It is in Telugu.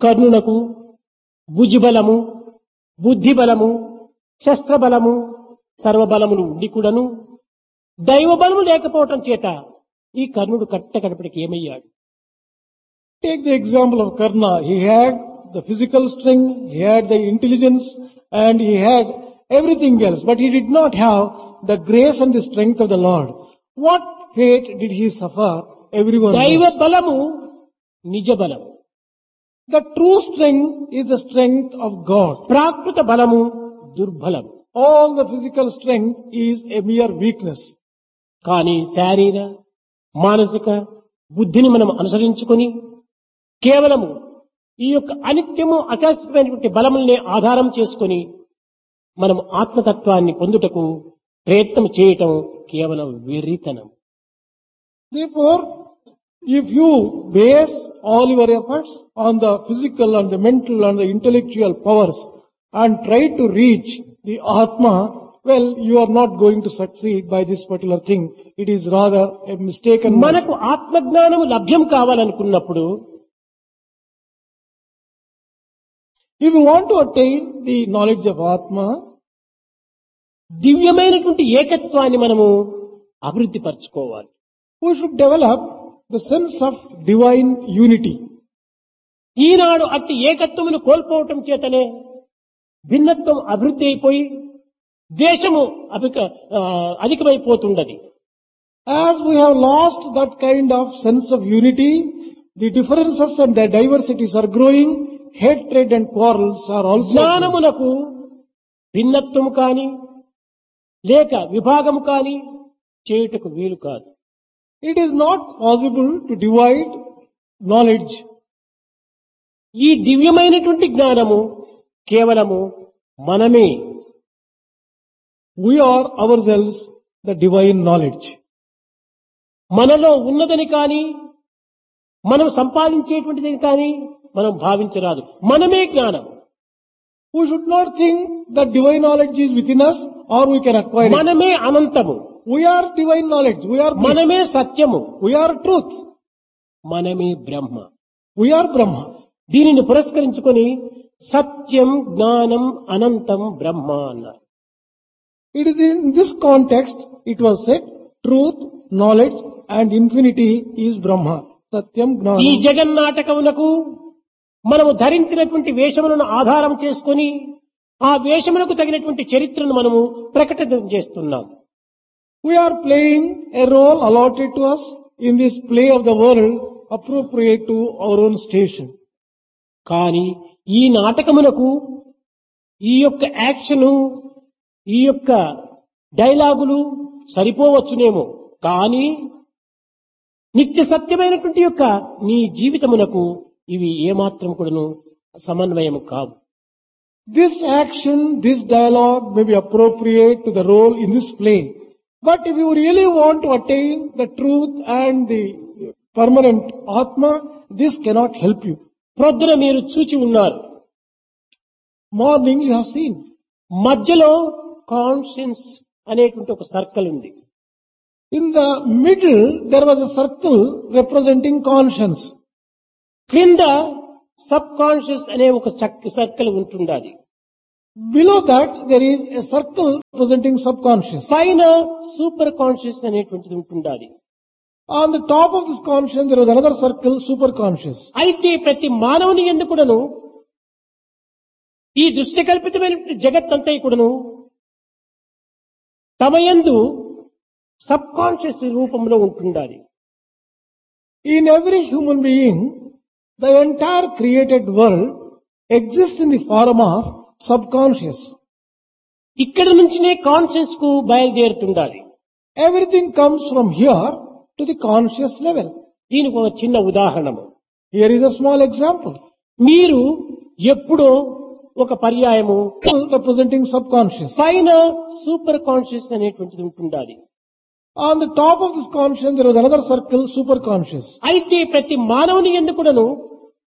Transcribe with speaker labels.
Speaker 1: కర్ణునకు భుజిబలము, బుద్ధిబలము, శస్త్రబలము, సర్వబలములు ఉండి కూడాను దైవబలము లేకపోవటం చేత ఈ కర్ణుడు కట్టకడపటికి ఏమయ్యాడు?
Speaker 2: Take the example of Karna. He had the physical strength, he had the intelligence, and he had everything else, but he did not have the grace and the strength of the Lord. What fate did he suffer? Everyone
Speaker 1: దైవ
Speaker 2: knows.
Speaker 1: బలము నిజ బలము,
Speaker 2: The true strength is the strength of God.
Speaker 1: ప్రాకృత బలము దుర్బలము.
Speaker 2: All the physical strength is a mere weakness.
Speaker 1: కానీ శారీర మానసిక బుద్ధిని మనం అనుసరించుకొని కేవలము ఈ యొక్క అనిత్యము అశాశ్వతమైనటువంటి బలముల్ని ఆధారం చేసుకొని మనం ఆత్మతత్వాన్ని పొందుటకు ప్రయత్నం చేయటం కేవలం వెర్రితనం.
Speaker 2: Therefore, if you base all your efforts on the physical and the mental and the intellectual powers and try to reach the Atma, well, you are not going to succeed by this particular thing. It is rather a mistaken.
Speaker 1: మనకు ఆత్మజ్ఞానము లభ్యం కావాలనుకున్నప్పుడు
Speaker 2: If you want to attain the knowledge of Atma,
Speaker 1: దివ్యమైనటువంటి ఏకత్వాన్ని మనము అభివృద్ధి పరచుకోవాలి.
Speaker 2: we should develop the sense of divine unity.
Speaker 1: ఈనాడు అట్టి ఏకత్వమును కోల్పోవటం చేతనే భిన్నత్వం అభివృద్ధి అయిపోయి ద్వేషము అధికమైపోతుండది.
Speaker 2: As we have lost that kind of sense of unity, the differences and the diversities are growing, hatred and quarrels are also growing.
Speaker 1: జ్ఞానమునకు భిన్నత్వము కాని లేక విభాగము కాని చేయుటకు వీలు కాదు.
Speaker 2: It is not possible to divide knowledge.
Speaker 1: ఈ దివ్యమైనటువంటి జ్ఞానము కేవలము మనమే.
Speaker 2: We are ourselves the divine knowledge.
Speaker 1: మనలో ఉన్నదని కాని మనం సంపాదించేటువంటిదని కాని మనం భావించరాదు. మనమే జ్ఞానం.
Speaker 2: We should not think that divine knowledge is within us or we can acquire it.
Speaker 1: మనమే అనంతము,
Speaker 2: We are divine knowledge. We are bliss.
Speaker 1: మనమే సత్యము,
Speaker 2: We are truth.
Speaker 1: మనమే బ్రహ్మ.
Speaker 2: We are Brahma.
Speaker 1: దీనిని పురస్కరించుకొని సత్యం, జ్ఞానం, అనంతం బ్రహ్మ అన్నారు.
Speaker 2: It is in this context it was said, truth, knowledge and infinity is Brahma. Satyam
Speaker 1: ఈ
Speaker 2: Gnanam.
Speaker 1: జగన్నాటకమునకు మనము ధరించినటువంటి వేషములను ఆధారం చేసుకొని ఆ వేషములకు తగినటువంటి చరిత్రను మనము ప్రకటన చేస్తున్నాం.
Speaker 2: We are playing a role allotted to us in this play of the world appropriate to our own station.
Speaker 1: కానీ ఈ నాటకమునకు ఈ యొక్క యాక్షను, ఈ యొక్క డైలాగులు సరిపోవచ్చునేమో, కానీ నిత్య సత్యమైనటువంటి యొక్క నీ జీవితమునకు ఇవి ఏమాత్రం కూడాను సమన్వయం కావు.
Speaker 2: This action, this dialogue may be appropriate to the role in this play. But if you really want to attain the truth and the permanent Atma, this cannot help you.
Speaker 1: ప్రొద్దున మీరు చూచి ఉన్నారు,
Speaker 2: Morning you have seen.
Speaker 1: మధ్యలో కాన్షియన్స్ అనేటువంటి ఒక సర్కిల్ ఉంది.
Speaker 2: In the middle, there was a circle representing conscience.
Speaker 1: క్రింద సబ్ కాన్షియస్ అనే ఒక సర్కిల్ ఉంటుండాలి.
Speaker 2: Below that, there is a circle representing subconscious.
Speaker 1: పైన సూపర్ కాన్షియస్ అనేటువంటిది ఉంటుండాలి.
Speaker 2: On the top of this conscience, there was another circle, superconscious.
Speaker 1: అయితే ప్రతి మానవుని యందు కూడాను ఈ దృశ్యకల్పితమైన జగత్తంతా కూడాను తమ యందు సబ్ కాన్షియస్ రూపంలో ఉంటుండాలి.
Speaker 2: In every human being, the entire created world exists in the form of subconscious.
Speaker 1: ఇక్కడ నుంచినే కాన్షియస్ కు బయలుదేరుతుండాలి.
Speaker 2: Everything comes from here to the conscious level.
Speaker 1: దీనికి ఒక చిన్న ఉదాహరణము.
Speaker 2: Here is a small example.
Speaker 1: మీరు ఎప్పుడో ఒక పర్యాయము
Speaker 2: Representing subconscious.
Speaker 1: పైన సూపర్ కాన్షియస్ అనేటువంటిది ఉంటుండాలి.
Speaker 2: On the top of this conscience, there was another circle, superconscious.
Speaker 1: అయితే ప్రతి మానవుని యందు కూడాను